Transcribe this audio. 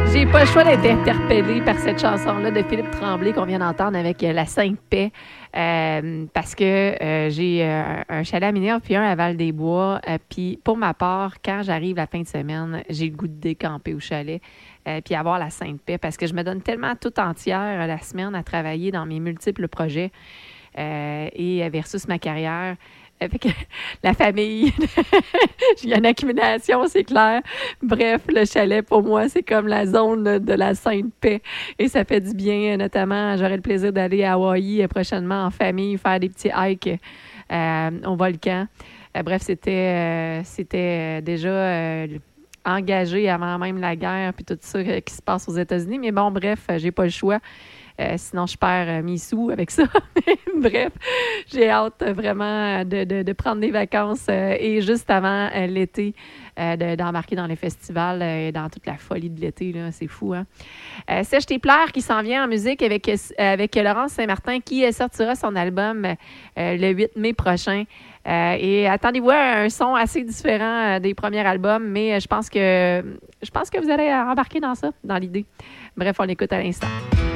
J'ai pas le choix d'être interpellée par cette chanson-là de Philippe Tremblay qu'on vient d'entendre avec La Sainte Paix. Parce que j'ai un chalet à Minerve puis un à Val-des-Bois. Puis pour ma part, quand j'arrive la fin de semaine, j'ai le goût de décamper au chalet puis avoir la Sainte Paix parce que je me donne tellement toute entière la semaine à travailler dans mes multiples projets et versus ma carrière. Avec la famille, il y a une accumulation, c'est clair. Bref, le chalet, pour moi, c'est comme la zone de la Sainte Paix. Et ça fait du bien, notamment, j'aurai le plaisir d'aller à Hawaï prochainement en famille, faire des petits hikes au volcan. Bref, c'était déjà engagé avant même la guerre puis tout ça qui se passe aux États-Unis. Mais bon, bref, j'ai pas le choix. Sinon, je perds mes sous avec ça. Bref, j'ai hâte vraiment de prendre des vacances et juste avant l'été, d'embarquer dans les festivals et dans toute la folie de l'été. Là, c'est fou, hein? Sèche tes pleurs qui s'en vient en musique avec Laurence Saint-Martin qui sortira son album le 8 mai prochain. Et attendez-vous à un son assez différent des premiers albums, mais je pense que vous allez embarquer dans ça, dans l'idée. Bref, on l'écoute à l'instant.